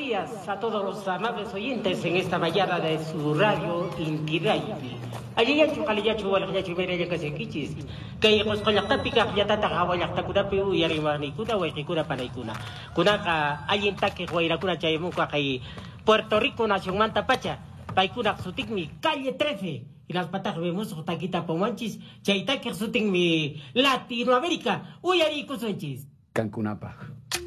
días a todos los amables oyentes en esta mañana de su radio Inti Radio. Aliyachu, kaliyachu, walayachu, merayachu, kasikichis. Kay koskolaktapica, yatata, hawalaktakunapi, uyarimanikuna, huayquicuna, panaicuna. Kunaka, ayintake, huayracuna, chayamuca, kay Puerto Rico, Nación Manta Pacha. Paikuna, sutikmi, calle 13. Y las patas vemos, taquita pomanchis, chaitaque, sutikmi, Latinoamérica, uyaricusunchis. Cancunapa.